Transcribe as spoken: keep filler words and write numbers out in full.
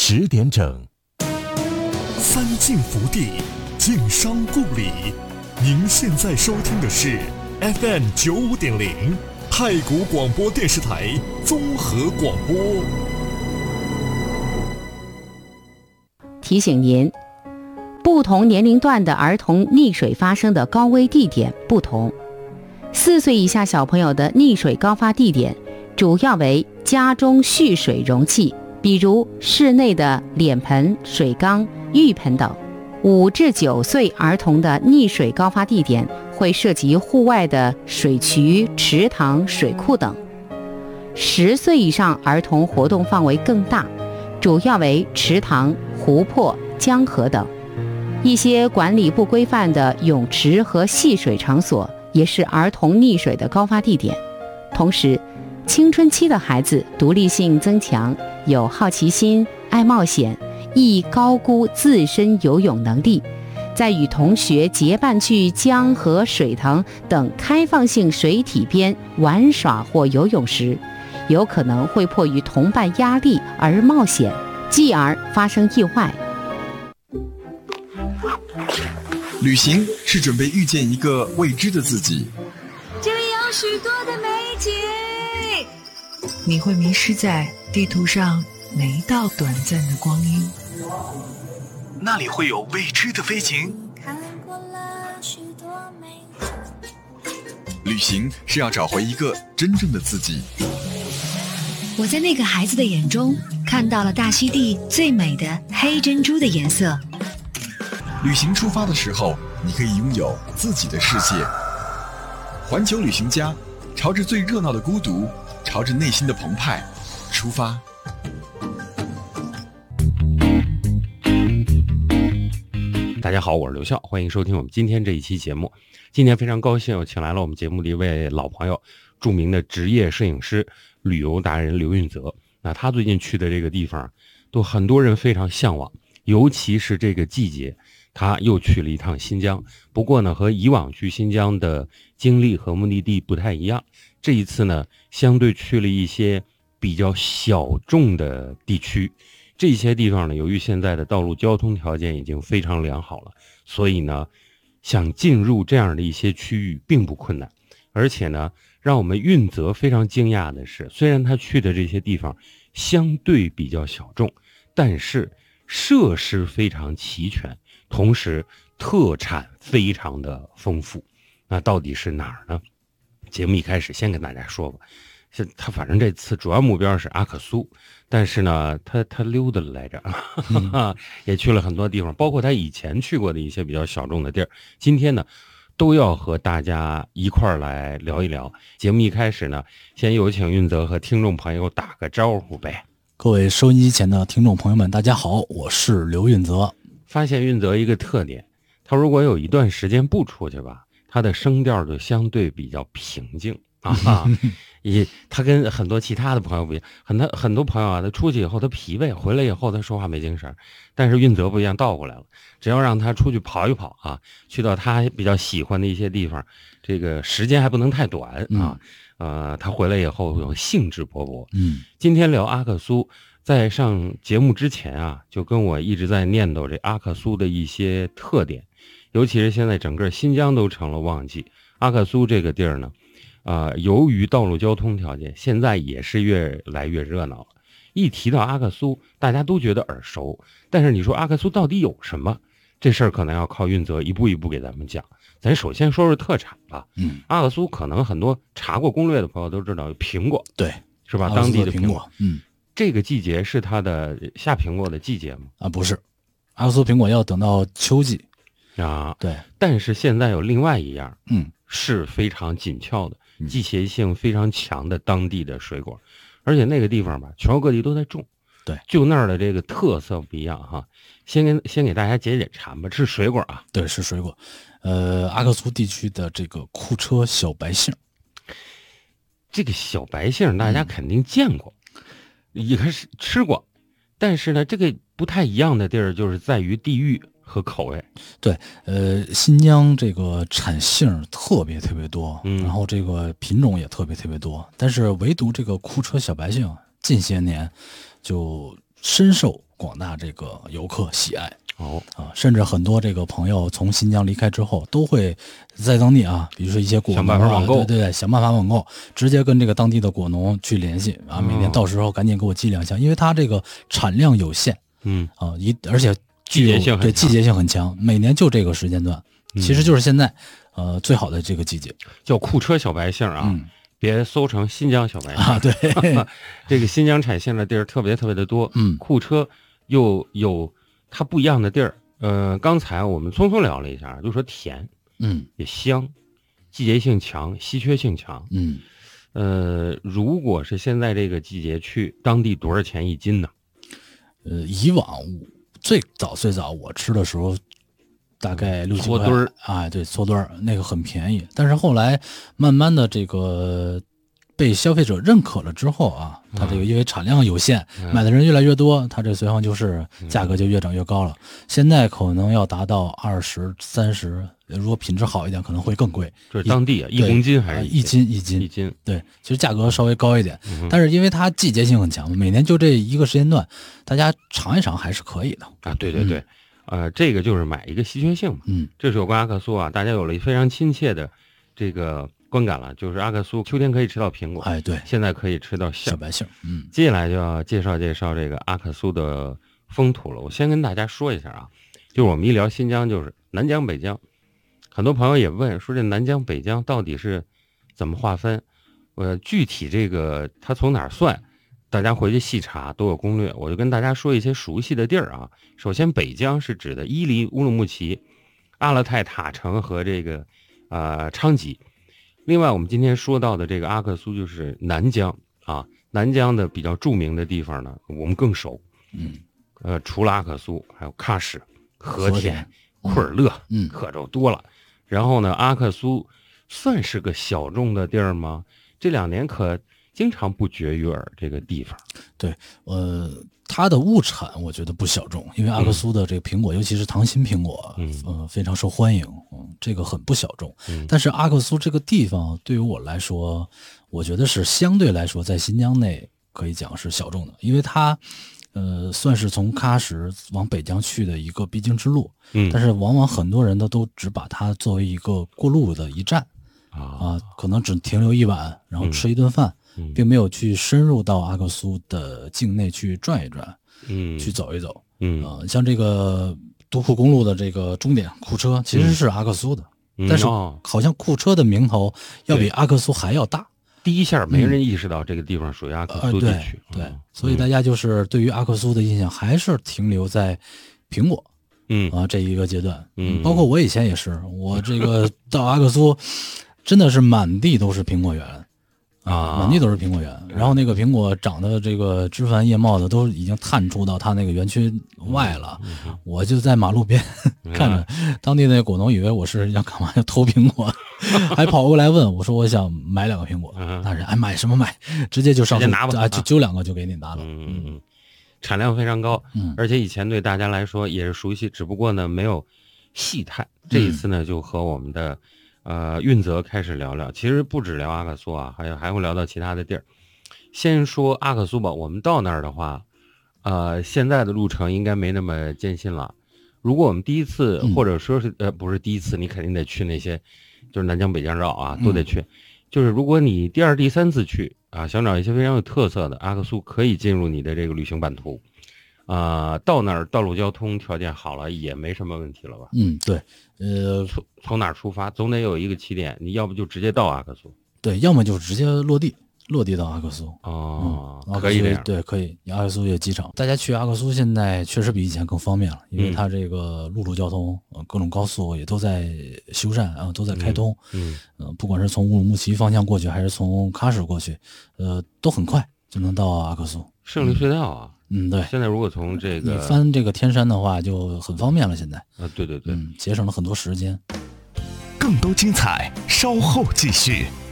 十点整。 三晋福地，晋商故里。您现在收听的是 F M 九五点零太谷广播电视台综合广播。 提醒您，不同年龄段的儿童溺水发生的高危地点不同。四岁以下小朋友的溺水高发地点主要为家中蓄水容器，比如室内的脸盆、水缸、浴盆等。五至九岁儿童的溺水高发地点会涉及户外的水渠、池塘、水库等。十岁以上儿童活动范围更大，主要为池塘、湖泊、江河等。一些管理不规范的泳池和戏水场所也是儿童溺水的高发地点。同时，青春期的孩子独立性增强，有好奇心、爱冒险，易高估自身游泳能力，在与同学结伴去江河、水塘等开放性水体边玩耍或游泳时，有可能会迫于同伴压力而冒险，继而发生意外。 旅行是准备遇见一个未知的自己， 这里有许多的美景， 你会迷失在地图上每一道短暂的光阴。 那里会有未知的飞行。 看过了许多美景。 旅行是要找回一个真正的自己。 我在那个孩子的眼中看到了大溪地最美的黑珍珠的颜色。 旅行出发的时候，你可以拥有自己的世界。环球旅行家，朝着最热闹的孤独，朝着内心的澎湃出发。 大家好，我是刘笑，欢迎收听我们今天这一期节目。今天非常高兴，我请来了我们节目的一位老朋友，著名的职业摄影师、旅游达人刘运泽。那他最近去的这个地方，都很多人非常向往，尤其是这个季节，他又去了一趟新疆。不过呢，和以往去新疆的经历和目的地不太一样，这一次呢，相对去了一些比较小众的地区。这些地方呢，由于现在的道路交通条件已经非常良好了，所以呢，想进入这样的一些区域并不困难。而且呢，让我们运泽非常惊讶的是，虽然他去的这些地方相对比较小众，但是设施非常齐全，同时特产非常的丰富。那到底是哪儿呢？节目一开始先跟大家说吧，他反正这次主要目标是阿克苏，但是呢，他他溜达了来着，嗯、也去了很多地方，包括他以前去过的一些比较小众的地儿。今天呢，都要和大家一块儿来聊一聊。节目一开始呢，先有请运泽和听众朋友打个招呼呗。 各位收音机前的听众朋友们，大家好，我是刘运泽。 发现运泽一个特点，他如果有一段时间不出去吧，他的声调就相对比较平静啊。也他跟很多其他的朋友不一样，很多很多朋友啊，他出去以后他疲惫，回来以后他说话没精神。但是运泽不一样，倒过来了，只要让他出去跑一跑啊，去到他比较喜欢的一些地方，这个时间还不能太短啊。嗯、呃，他回来以后有兴致勃勃。 嗯， 今天聊阿克苏，在上节目之前啊，就跟我一直在念叨这阿克苏的一些特点，尤其是现在整个新疆都成了旺季，阿克苏这个地儿呢。呃，由于道路交通条件，现在也是越来越热闹了。一提到阿克苏，大家都觉得耳熟，但是你说阿克苏到底有什么？这事儿可能要靠运泽一步一步给咱们讲。咱首先说说特产吧。 嗯， 阿克苏可能很多查过攻略的朋友都知道有苹果， 对， 是吧？当地的苹果，嗯， 这个季节是它的下苹果的季节吗？ 啊，不是，阿克苏苹果要等到秋季啊。 对， 但是现在有另外一样， 嗯， 是非常紧俏的。季节性非常强的当地的水果，而且那个地方吧，全国各地都在种。 对， 就那儿的这个特色不一样哈。先跟先给大家解解馋吧，是水果啊。 对，是水果。呃，阿克苏地区的这个库车小白杏， 这个小白杏大家肯定见过，嗯、也开始吃过，但是呢，这个不太一样的地儿就是在于地域和口味。 对，呃，新疆这个产杏特别特别多， 嗯， 然后这个品种也特别特别多，但是唯独这个库车小白杏近些年就深受广大这个游客喜爱。 哦啊，甚至很多这个朋友从新疆离开之后，都会在当地啊，比如说一些果农、啊、 想办法网购， 对对对，想办法网购，直接跟这个当地的果农去联系啊，每年到时候赶紧给我寄两箱，因为它这个产量有限， 嗯啊，一而且季节性对季节性很强，每年就这个时间段， 嗯、 其实就是现在呃最好的这个季节， 叫库车小白杏啊。嗯，别搜成新疆小白杏啊！对， 这个新疆产杏的地儿特别特别的多。 嗯， 库车又有它不一样的地儿。呃，刚才我们匆匆聊了一下，就说甜， 嗯， 也香，季节性强，稀缺性强。 嗯， 呃，如果是现在这个季节去，当地多少钱一斤呢？ 呃，以往最早最早我吃的时候。大概六七块， 搓墩儿， 哎，对，搓墩儿那个很便宜。但是后来慢慢的这个被消费者认可了之后啊， 嗯、 它这个因为产量有限，嗯、买的人越来越多，它这随行就是价格就越涨越高了。嗯、现在可能要达到二十三十，如果品质好一点，可能会更贵。 这是当地啊，一公斤还是一斤一斤一斤？ 对，其实价格稍微高一点， 嗯、 但是因为它季节性很强，每年就这一个时间段，大家尝一尝还是可以的啊。对对对。嗯呃，这个就是买一个稀缺性嘛， 嗯， 这是有关阿克苏啊，大家有了非常亲切的这个观感了，就是阿克苏秋天可以吃到苹果， 哎，对， 现在可以吃到小白杏，嗯， 接下来就要介绍介绍这个阿克苏的风土了。我先跟大家说一下啊，就是我们一聊新疆，就是南疆北疆，很多朋友也问说这南疆北疆到底是怎么划分？呃，具体这个它从哪儿算？大家回去细查都有攻略，我就跟大家说一些熟悉的地儿啊。首先，北疆是指的伊犁、乌鲁木齐、阿勒泰、塔城和这个呃昌吉。另外，我们今天说到的这个阿克苏就是南疆啊。南疆的比较著名的地方呢，我们更熟。 嗯， 呃，除了阿克苏，还有喀什、和田、库尔勒， 嗯， 可就多了。然后呢，阿克苏算是个小众的地儿吗？这两年可经常不绝于耳这个地方。 对，呃，它的物产我觉得不小众，因为阿克苏的这个苹果，嗯、尤其是糖心苹果，嗯、呃，非常受欢迎，嗯，这个很不小众。 嗯、 但是阿克苏这个地方对于我来说，我觉得是相对来说在新疆内可以讲是小众的，因为它，呃，算是从喀什往北疆去的一个必经之路。 嗯， 但是往往很多人都都只把它作为一个过路的一站， 啊、 呃，可能只停留一晚，然后吃一顿饭。 嗯并没有去深入到阿克苏的境内去转一转， 嗯， 去走一走， 嗯， 呃，像这个独库公路的这个终点库车其实是阿克苏的， 嗯、 但是好像库车的名头要比阿克苏还要大。 第一下没人意识到这个地方属于阿克苏地区， 呃、对，对、嗯，所以大家就是对于阿克苏的印象还是停留在苹果， 嗯啊这一个阶段， 嗯， 包括我以前也是，我这个到阿克苏真的是满地都是苹果园。啊，满地都是苹果园，然后那个苹果长得这个枝繁叶茂的，都已经探出到它那个园区外了。 嗯嗯、 我就在马路边看着，当地那果农以为我是要干嘛要偷苹果，还跑过来问我说我想买两个苹果。那人哎买什么买，直接就上直接拿吧， 啊就揪两个就给你拿了。 嗯嗯嗯，产量非常高， 嗯， 而且以前对大家来说也是熟悉，只不过呢没有细探。这一次呢就和我们的。呃，运泽开始聊聊，其实不止聊阿克苏啊，还有还会聊到其他的地儿。先说阿克苏吧，我们到那儿的话，呃，现在的路程应该没那么艰辛了。如果我们第一次， 嗯、 或者说是呃不是第一次，你肯定得去那些，就是南疆北疆绕啊，都得去。嗯、就是如果你第二、第三次去啊，想找一些非常有特色的阿克苏，可以进入你的这个旅行版图。啊、呃，到那儿道路交通条件好了，也没什么问题了吧？ 嗯，对，呃， 从从哪儿出发，总得有一个起点，你要不就直接到阿克苏， 对，要么就直接落地，落地到阿克苏。 哦， 嗯、 可以这样， 对，可以。阿克苏有机场，大家去阿克苏现在确实比以前更方便了，因为它这个陆路交通，呃，各种高速也都在修缮啊、呃，都在开通。 嗯， 呃，不管是从乌鲁木齐方向过去，还是从喀什过去，呃，都很快就能到阿克苏。 胜利隧道啊。 嗯，对。 现在如果从这个你翻这个天山的话，就很方便了。现在啊，对对对， 嗯，节省了很多时间。 更多精彩，稍后继续。